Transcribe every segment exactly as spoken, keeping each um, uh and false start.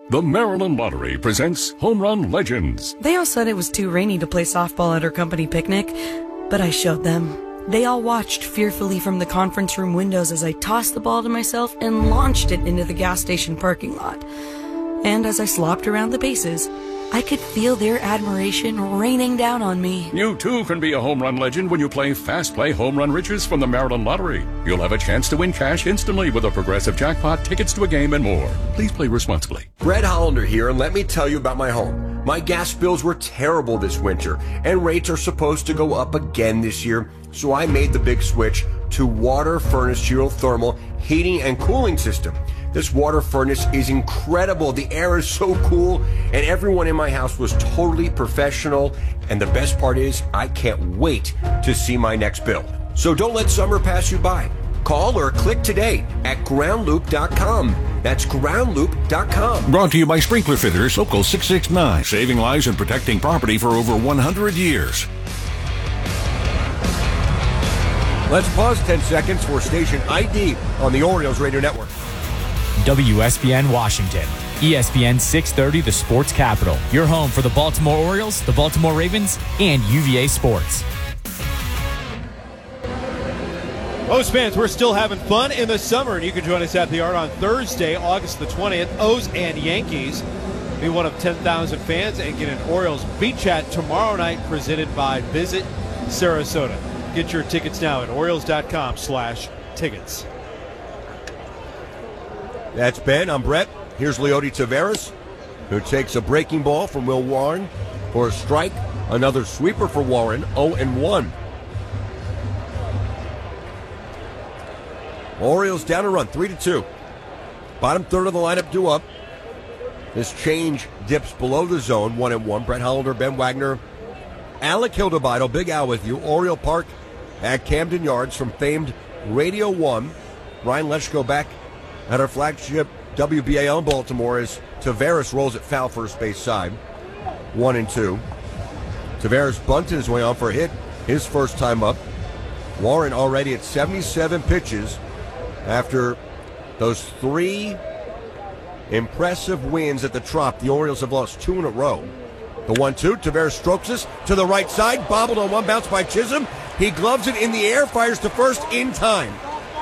The Maryland Lottery presents Home Run Legends. They all said it was too rainy to play softball at our company picnic, but I showed them. They all watched fearfully from the conference room windows as I tossed the ball to myself and launched it into the gas station parking lot. And as I slopped around the bases, I could feel their admiration raining down on me. You too can be a home run legend when you play Fast Play Home Run Riches from the Maryland Lottery. You'll have a chance to win cash instantly with a progressive jackpot, tickets to a game, and more. Please play responsibly. Brett Hollander here, and let me tell you about my home. My gas bills were terrible this winter, and rates are supposed to go up again this year, so I made the big switch to water furnace geothermal heating and cooling system. This water furnace is incredible. The air is so cool, and everyone in my house was totally professional. And the best part is, I can't wait to see my next bill. So don't let summer pass you by. Call or click today at ground loop dot com. That's ground loop dot com. Brought to you by Sprinkler Fitters, Local six six nine, saving lives and protecting property for over one hundred years. Let's pause ten seconds for station I D on the Orioles Radio Network. W S B N Washington, E S P N six thirty, the sports capital. Your home for the Baltimore Orioles, the Baltimore Ravens, and U V A Sports. O's fans, we're still having fun in the summer, and you can join us at the Art on Thursday, August the twentieth. O's and Yankees. Be one of ten thousand fans and get an Orioles Beat Chat tomorrow night presented by Visit Sarasota. Get your tickets now at Orioles dot com slash tickets. That's Ben. I'm Brett. Here's Leody Taveras, who takes a breaking ball from Will Warren for a strike. Another sweeper for Warren, oh and one. Orioles down a run, three to two. Bottom third of the lineup due up. This change dips below the zone, one and one. Brett Hollander, Ben Wagner, Alec Hildebrand, Big Al with you. Oriole Park at Camden Yards from famed Radio One. Ryan Leschko back at our flagship W B A L in Baltimore as Taveras rolls it foul first base side. One and two. Taveras bunted his way on for a hit, his first time up. Warren already at seventy-seven pitches after those three impressive wins at the Trop. The Orioles have lost two in a row. The one two, Taveras strokes this to the right side, bobbled on one bounce by Chisholm. He gloves it in the air, fires to first in time.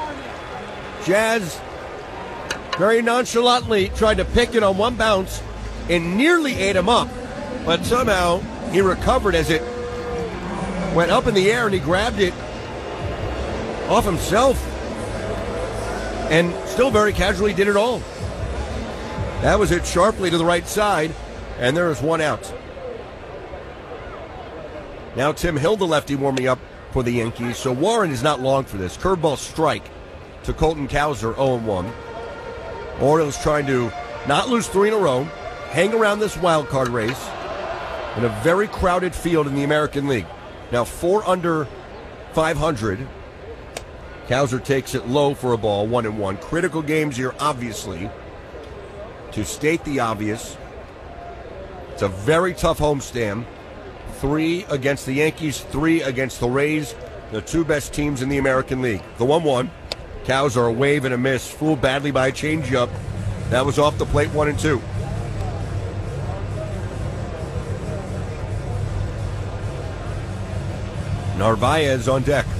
Jazz very nonchalantly tried to pick it on one bounce and nearly ate him up, but somehow he recovered as it went up in the air and he grabbed it off himself and still very casually did it all. That was it sharply to the right side, and there is one out. Now Tim Hill, the lefty, warming up for the Yankees, so Warren is not long for this. Curveball strike to Colton Cowser, oh and one. Orioles trying to not lose three in a row, hang around this wild card race in a very crowded field in the American League. Now four under five hundred. Cowser takes it low for a ball, one and one. Critical games here, obviously. To state the obvious, it's a very tough homestand. Three against the Yankees, three against the Rays, the two best teams in the American League. The one one. Cows are a wave and a miss, fooled badly by a changeup. That was off the plate, one and two. Narvaez on deck.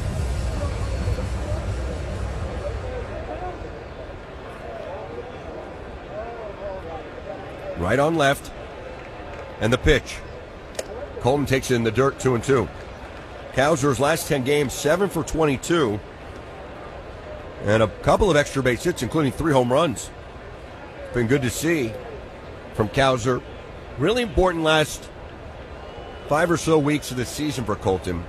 Right on left. And the pitch. Colton takes it in the dirt, two and two. Cowser's last ten games, seven for twenty-two. And a couple of extra base hits, including three home runs. Been good to see from Cowser. Really important last five or so weeks of the season for Colton.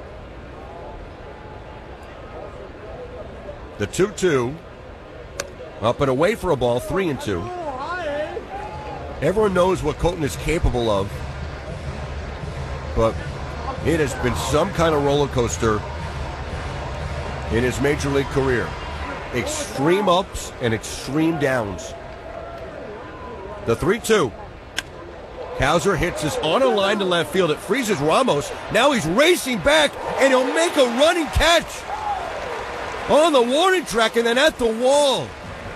The two two. Up and away for a ball, three and two. Everyone knows what Colton is capable of, but it has been some kind of roller coaster in his major league career. Extreme ups and extreme downs. The three two. Cowser hits this on a line to left field. It freezes Ramos. Now he's racing back, and he'll make a running catch on the warning track and then at the wall.